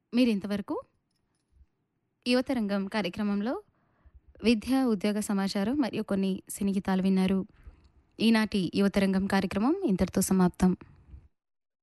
మీరింతవరకు యువతరంగం కార్యక్రమంలో విద్య, ఉద్యోగ సమాచారం మరియు కొన్ని సినీ గీతాలు విన్నారు. ఈనాటి యువతరంగం కార్యక్రమం ఇంతటితో సమాప్తం.